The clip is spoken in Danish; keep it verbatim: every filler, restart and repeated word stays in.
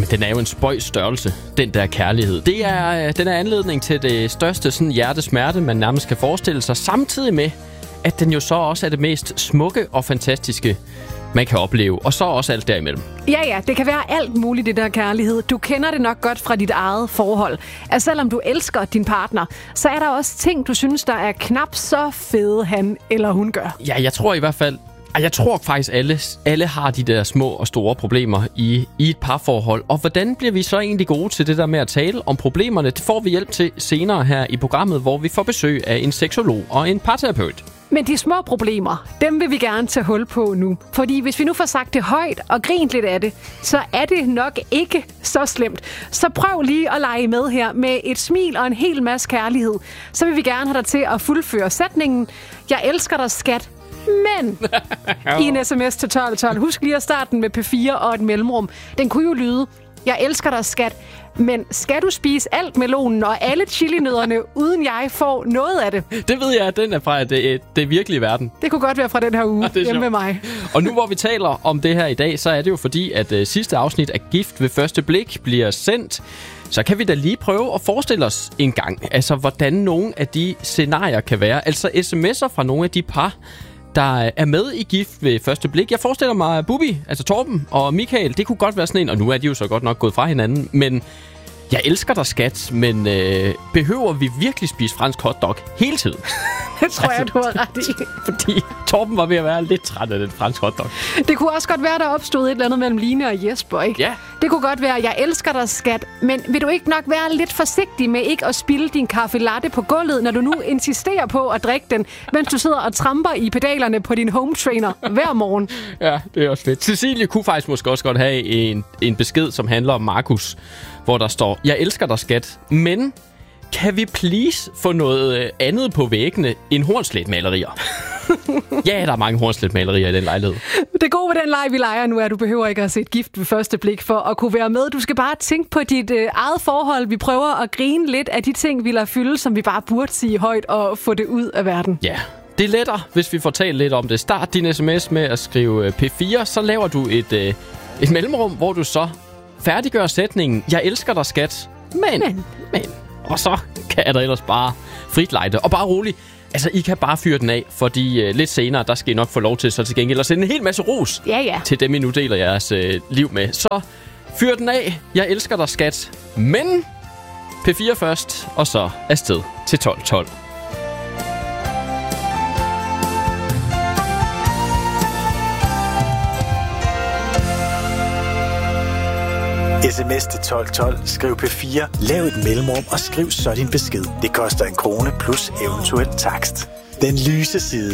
Jamen, den er jo en spøjs størrelse, den der kærlighed. Det er, den er anledning til det største sådan, hjertesmerte, man nærmest kan forestille sig, samtidig med, at den jo så også er det mest smukke og fantastiske, man kan opleve, og så også alt derimellem. Ja, ja, det kan være alt muligt, det der kærlighed. Du kender det nok godt fra dit eget forhold. At selvom du elsker din partner, så er der også ting, du synes, der er knap så fede, han eller hun gør. Ja, jeg tror i hvert fald, jeg tror faktisk, alle, alle har de der små og store problemer i, i et parforhold. Og hvordan bliver vi så egentlig gode til det der med at tale om problemerne? Det får vi hjælp til senere her i programmet, hvor vi får besøg af en seksolog og en parterapeut. Men de små problemer, dem vil vi gerne tage hul på nu. Fordi hvis vi nu får sagt det højt og grint lidt af det, så er det nok ikke så slemt. Så prøv lige at lege med her med et smil og en hel masse kærlighed. Så vil vi gerne have dig til at fuldføre sætningen: Jeg elsker dig, skat. Men i en sms til tolv tolv. Husk lige at starte den med P fire og et mellemrum. Den kunne jo lyde: Jeg elsker dig, skat. Men skal du spise alt melonen og alle chilinødderne, uden jeg får noget af det? Det ved jeg, at den er fra det, det virkelige verden. Det kunne godt være fra den her uge hjemme med mig. Og nu hvor vi taler om det her i dag, så er det jo fordi, at uh, sidste afsnit af Gift ved første blik bliver sendt. Så kan vi da lige prøve at forestille os en gang, altså hvordan nogle af de scenarier kan være. Altså sms'er fra nogle af de par, der er med i Gift ved første blik. Jeg forestiller mig Bubi, altså Torben og Michael, det kunne godt være sådan en, og nu er de jo så godt nok gået fra hinanden, men jeg elsker dig, skat, men øh, behøver vi virkelig spise fransk hotdog hele tiden? Det tror altså, jeg, du har ret i. Fordi Torben var ved at være lidt træt af den fransk hotdog. Det kunne også godt være, der opstod et eller andet mellem Line og Jesper, ikke? Ja. Det kunne godt være, jeg elsker dig, skat, men vil du ikke nok være lidt forsigtig med ikke at spilde din kaffe latte på gulvet, når du nu insisterer på at drikke den, mens du sidder og tramper i pedalerne på din home trainer hver morgen? Ja, det er også fedt. Cecilie kunne faktisk måske også godt have en, en besked, som handler om Markus, hvor der står: Jeg elsker dig, skat, men kan vi please få noget andet på væggene end hornslætmalerier? Ja, der er mange hornslætmalerier i den lejlighed. Det gode ved den leg, vi leger nu, er, at du behøver ikke at se et Gift ved første blik for at kunne være med. Du skal bare tænke på dit øh, eget forhold. Vi prøver at grine lidt af de ting, vi lader fylde, som vi bare burde sige højt og få det ud af verden. Ja, det er lettere, hvis vi får talt lidt om det. Start din sms med at skrive P fire, så laver du et, øh, et mellemrum, hvor du så færdiggør sætningen: Jeg elsker dig, skat, men, men, men. Og så kan der ellers bare frit lejde. Og bare rolig, altså I kan bare fyre den af, fordi øh, lidt senere, der skal I nok få lov til så til gengæld at sende en hel masse ros ja, ja. til dem, I nu deler jeres øh, liv med. Så fyr den af. Jeg elsker dig, skat, men P fire først, og så afsted til tolv tolv. Sms til tolv tolv. Skriv P fire. Lav et mellemrum og skriv så din besked. Det koster en krone plus eventuel takst. Den lyse side.